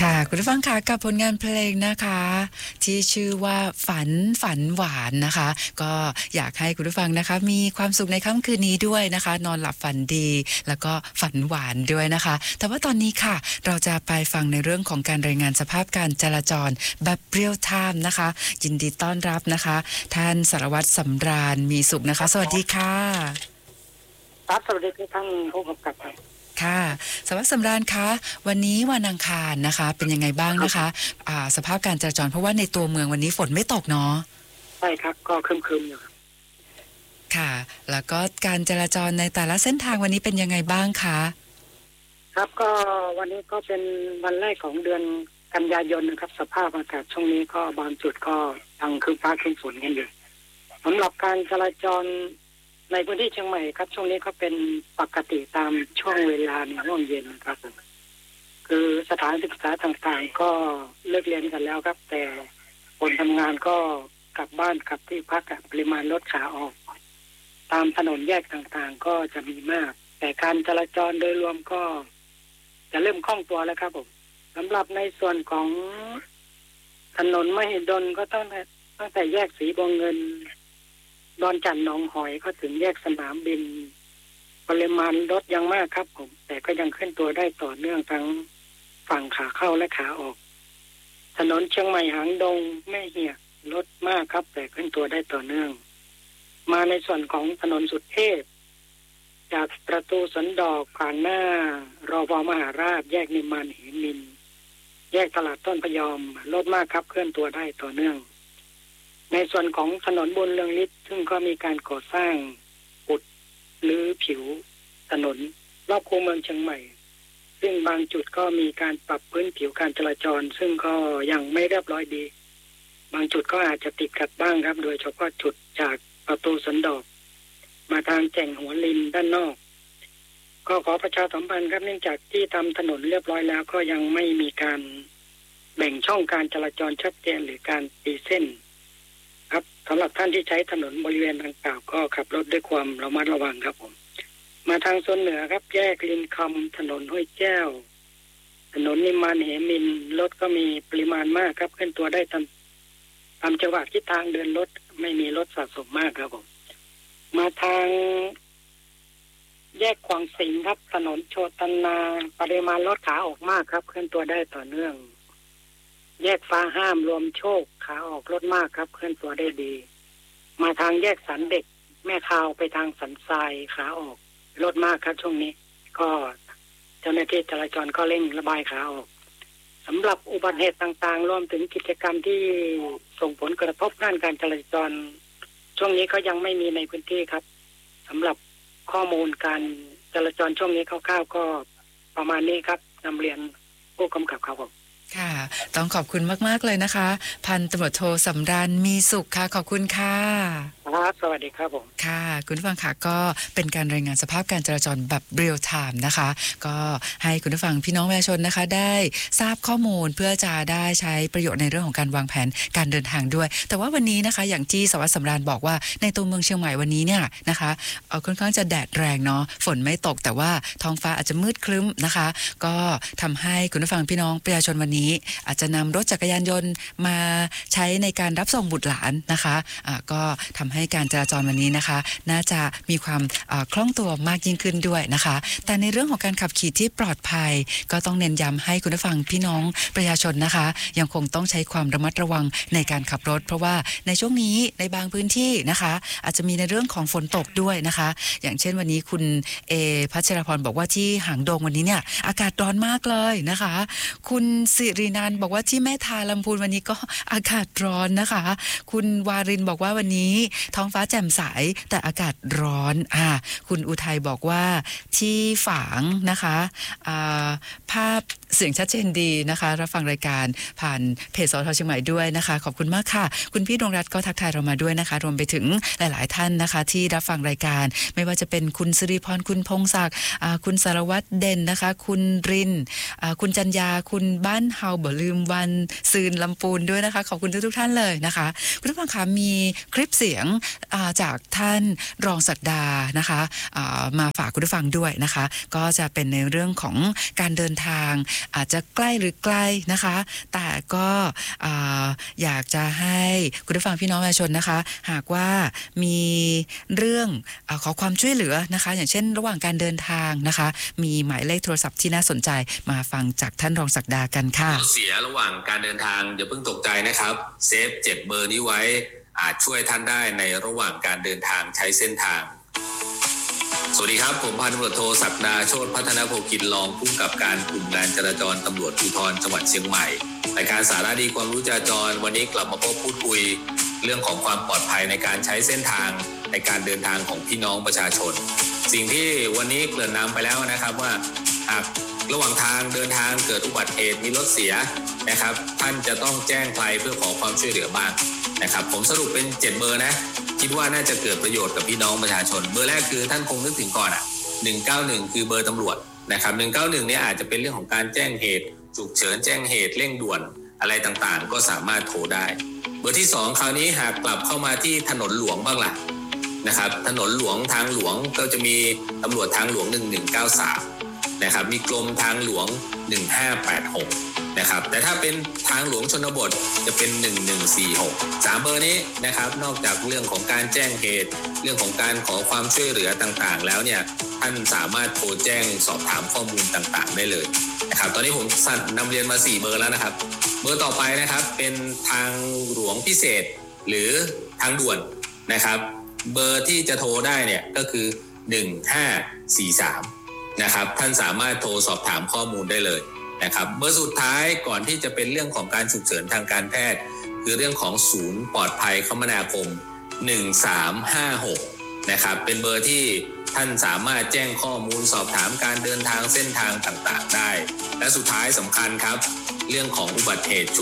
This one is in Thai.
ค่ะคุณผู้ฟังค่ะกับผลงานเพลงนะคะที่ชื่อว่าฝันหวานนะคะก็อยากให้คุณผู้ฟังนะคะมีความสุขในค่ำคืนนี้ด้วยนะคะนอนหลับฝันดีแล้วก็ฝันหวานด้วยนะคะแต่ว่าตอนนี้ค่ะเราจะไปฟังในเรื่องของการรายงานสภาพการจราจรแบบเรียลไทม์นะคะยินดีต้อนรับนะคะท่านสารวัตรสำราญมีสุขนะคะสวัสดีค่ะครับสวัสดีท่านผู้กำกับค่ะสารวัตรสำราญคะวันนี้วันอังคารนะคะเป็นยังไงบ้างนะคะสภาพการจราจรเพราะว่าในตัวเมืองวันนี้ฝนไม่ตกเนาะใช่ครับก็ครึมๆอยู่ค่ะแล้วก็การจราจรในแต่ละเส้นทางวันนี้เป็นยังไงบ้างคะครับก็วันนี้ก็เป็นวันแรกของเดือนกันยายนนะครับสภาพอากาศช่วงนี้ก็บางจุดก็ยังครึ้มฟ้าครึ้มฝนกันอยู่สำหรับการจราจรในพื้นที่เชียงใหม่ครับช่วงนี้ก็เป็นปกติตามช่วงเวลาในห้วงเย็นครับคือสถานศึกษาต่างๆก็เลิกเรียนกันแล้วครับแต่คนทำงานก็กลับบ้านกลับที่พักปริมาณรถขาออกตามถนนแยกต่างๆก็จะมีมากแต่การจราจรโดยรวมก็จะเริ่มคล่องตัวแล้วครับผมสำหรับในส่วนของถนนมหิดลก็ตั้งแต่แยกสีบวงเงินดอนจันทน์หนองหอยก็ถึงแยกสนามบินปริมาณรถยังมากครับผมแต่ก็ยังขึ้นตัวได้ต่อเนื่องทั้งฝั่งขาเข้าและขาออกถนนเชียงใหม่หางดงแม่เหียกรถมากครับแต่ขึ้นตัวได้ต่อเนื่องมาในส่วนของถนนสุเทพจากประตูสันดอกผ่านหน้ารวมหาราชแยกนิมมานเหมินแยกตลาดต้นพยอมรถมากครับเคลื่อนตัวได้ต่อเนื่องในส่วนของถนนบุญเรืองฤทธิ์ซึ่งก็มีการก่อสร้างอุดหรือผิวถนนรอบคูเมืองเชียงใหม่ซึ่งบางจุดก็มีการปรับพื้นผิวการจราจรซึ่งก็ยังไม่เรียบร้อยดีบางจุดก็อาจจะติดขัดบ้างครับโดยเฉพาะจุดจากประตูสันดอกมาทางแจ่งหัวลินด้านนอกก็ขอประชาสัมพันธ์ครับเนื่องจากที่ทำถนนเรียบร้อยแล้วก็ยังไม่มีการแบ่งช่องการจราจรชัดเจนหรือการตีเส้นครับสำหรับท่านที่ใช้ถนนบริเวณดังกล่าวก็ขับรถด้วยความระมัดระวังครับผมมาทางโซนเหนือครับแยกลินคำถนนห้วยแก้วถนนนิมมานเหมินรถก็มีปริมาณมากครับเคลื่อนตัวได้ตามจังหวะทิศทางเดินรถไม่มีรถสะสมมากครับผมมาทางแยกขวางสิงห์ครับถนนโชตนาปริมาณรถขาออกมากครับเคลื่อนตัวได้ต่อเนื่องแยกฟ้าห้ามรวมโชคขาออกรถมากครับเคลื่อนตัวได้ดีมาทางแยกสันเด็กแม่คาวไปทางสันทรายขาออกรถมากครับช่วงนี้ก็เจ้าหน้าที่จราจรก็เร่งระบายขาออกสำหรับอุบัติเหตุต่างๆรวมถึงกิจกรรมที่ส่งผลกระทบด้านการจราจรช่วงนี้ก็ยังไม่มีในพื้นที่ครับสำหรับข้อมูลการจราจรช่วงนี้คร่าวๆก็ประมาณนี้ครับนำเรียนผู้กำกับครับผมค่ะต้องขอบคุณมากๆเลยนะคะพันตำรวจโทสำราญมีสุขค่ะขอบคุณค่ะครับสวัสดีครับผมค่ะคุณผู้ฟังค่ะก็เป็นการรายงานสภาพการจราจรแบบเรียลไทม์นะคะก็ให้คุณผู้ฟังพี่น้องประชาชนนะคะได้ทราบข้อมูลเพื่อจะได้ใช้ประโยชน์ในเรื่องของการวางแผนการเดินทางด้วยแต่ว่าวันนี้นะคะอย่างที่สารวัตรสำราญบอกว่าในตัวเมืองเชียงใหม่วันนี้เนี่ยนะคะค่อนข้างจะแดดแรงเนาะฝนไม่ตกแต่ว่าท้องฟ้าอาจจะมืดครึ้มนะคะก็ทำให้คุณผู้ฟังพี่น้องประชาชนวันนี้อาจจะนำรถจักรยานยนต์มาใช้ในการรับส่งบุตรหลานนะคะก็ทำให้การจราจรวันนี้นะคะน่าจะมีความคล่องตัวมากยิ่งขึ้นด้วยนะคะแต่ในเรื่องของการขับขี่ที่ปลอดภัยก็ต้องเน้นย้ำให้คุณผู้ฟังพี่น้องประชาชนนะคะยังคงต้องใช้ความระมัดระวังในการขับรถเพราะว่าในช่วงนี้ในบางพื้นที่นะคะอาจจะมีในเรื่องของฝนตกด้วยนะคะอย่างเช่นวันนี้คุณพัชรพรบอกว่าที่หางดงวันนี้เนี่ยอากาศร้อนมากเลยนะคะคุณสิรินันท์บอกว่าที่แม่ทาลำพูนวันนี้ก็อากาศร้อนนะคะคุณวารินบอกว่าวันนี้ท้องฟ้าแจ่มใสแต่อากาศร้อนคุณอุทัยบอกว่าที่ฝางนะคะภาพเสียงชัดเจนดีนะคะรับฟังรายการผ่านเพจสท.เชียงใหม่ด้วยนะคะขอบคุณมากค่ะคุณพี่ดวงรัตน์ก็ทักทายเรามาด้วยนะคะรวมไปถึงหลายๆท่านนะคะที่รับฟังรายการไม่ว่าจะเป็นคุณสิริพรคุณพงศักดิ์คุณสารวัตรเด่นนะคะคุณรินคุณจันยาคุณบ้านเฮาบ่ลืมวันซืนลำปูนด้วยนะคะขอบคุณทุกท่านเลยนะคะคุณผู้ฟังคะมีคลิปเสียงจากท่านรองศักดานะคะมาฝากคุณผู้ฟังด้วยนะคะก็จะเป็นในเรื่องของการเดินทางอาจจะใกล้หรือไกลนะคะแต่ก็อยากจะให้คุณผู้ฟังพี่น้องประชาชนนะคะหากว่ามีเรื่องขอความช่วยเหลือนะคะอย่างเช่นระหว่างการเดินทางนะคะมีหมายเลขโทรศัพท์ที่น่าสนใจมาฟังจากท่านรองศักดากันค่ะเสียระหว่างการเดินทางอย่าเพิ่งตกใจนะครับเซฟ7เบอร์นี้ไว้อาจช่วยท่านได้ในระหว่างการเดินทางใช้เส้นทางสวัสดีครับผมพันตำรวจโทศักดาโชติพัฒนโภคินรองผู้กำกับการกลุ่มงานจราจรตำรวจภูธรจังหวัดเชียงใหม่รายการสาระดีความรู้จราจรวันนี้กลับมาพูดคุยเรื่องของความปลอดภัยในการใช้เส้นทางในการเดินทางของพี่น้องประชาชนสิ่งที่วันนี้เกริ่นนำไปแล้วนะครับว่าหากระหว่างทางเดินทางเกิดอุบัติเหตุมีรถเสียนะครับท่านจะต้องแจ้งใครเพื่อขอความช่วยเหลือบ้างนะครับผมสรุปเป็น7เบอร์นะคิดว่าน่าจะเกิดประโยชน์กับพี่น้องประชาชนเบอร์แรกคือท่านคงนึกถึงก่อน191คือเบอร์ตำรวจนะครับ191เนี่ยอาจจะเป็นเรื่องของการแจ้งเหตุฉุกเฉินแจ้งเหตุเร่งด่วนอะไรต่างๆก็สามารถโทรได้เบอร์ที่2คราวนี้หากกลับเข้ามาที่ถนนหลวงบ้างล่ะนะครับถนนหลวงทางหลวงก็จะมีตำรวจทางหลวง1193นะครับมีกรมทางหลวง1586นะครับแต่ถ้าเป็นทางหลวงชนบทจะเป็น1146 3เบอร์นี้นะครับนอกจากเรื่องของการแจ้งเหตุเรื่องของการขอความช่วยเหลือต่างๆแล้วเนี่ยท่านสามารถโทรแจ้งสอบถามข้อมูลต่างๆได้เลยนะครับตอนนี้ผมนำเรียนมา4เบอร์แล้วนะครับเบอร์ต่อไปนะครับเป็นทางหลวงพิเศษหรือทางด่วนนะครับเบอร์ที่จะโทรได้เนี่ยก็คือ1543นะครับท่านสามารถโทรสอบถามข้อมูลได้เลยนะครับเบอร์สุดท้ายก่อนที่จะเป็นเรื่องของการฉุกเฉินทางการแพทย์คือเรื่องของศูนย์ปลอดภัยคมนาคม1356นะครับเป็นเบอร์ที่ท่านสามารถแจ้งข้อมูลสอบถามการเดินทางเส้นทางต่างๆได้และสุดท้ายสำคัญครับเรื่องของอุบัติเหตุ